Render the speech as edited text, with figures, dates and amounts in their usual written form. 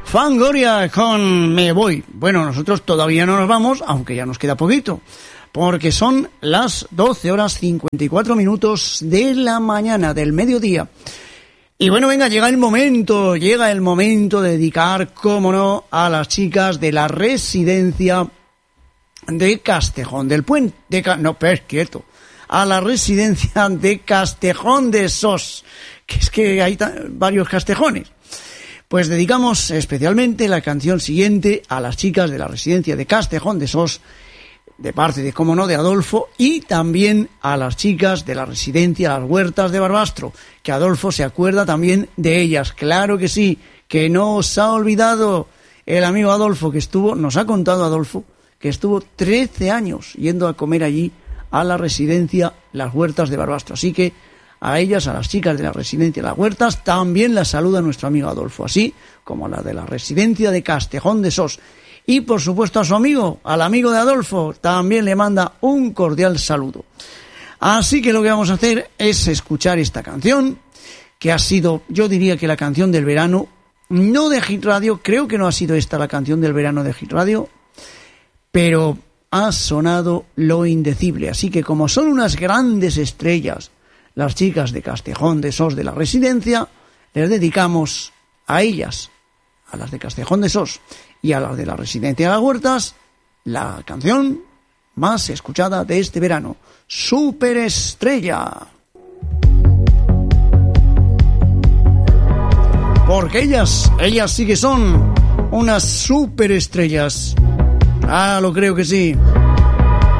Fangoria con Me Voy. Bueno, nosotros todavía no nos vamos, aunque ya nos queda poquito, porque son las 12:54 de la mañana, del mediodía. Y bueno, venga, llega el momento de dedicar, cómo no, a las chicas de la residencia de Castejón del Puente, a la residencia de Castejón de Sos, que es que hay varios Castejones. Pues dedicamos especialmente la canción siguiente a las chicas de la residencia de Castejón de Sos, de parte de, cómo no, de Adolfo, y también a las chicas de la residencia Las Huertas de Barbastro, que Adolfo se acuerda también de ellas. Claro que sí, que no os ha olvidado el amigo Adolfo, que nos ha contado Adolfo, que estuvo 13 años yendo a comer allí a la residencia Las Huertas de Barbastro. Así que a ellas, a las chicas de la residencia Las Huertas, también las saluda nuestro amigo Adolfo, así como a la de la residencia de Castejón de Sos. Y por supuesto a su amigo, al amigo de Adolfo, también le manda un cordial saludo. Así que lo que vamos a hacer es escuchar esta canción, que ha sido, yo diría que la canción del verano, no de Hit Radio, creo que no ha sido esta la canción del verano de Hit Radio, pero ha sonado lo indecible. Así que como son unas grandes estrellas las chicas de Castejón de Sos de la residencia, les dedicamos a ellas, a las de Castejón de Sos y a las de la residencia de Las Huertas, la canción más escuchada de este verano, Superestrella. Porque ellas sí que son unas superestrellas. Ah, lo creo que sí.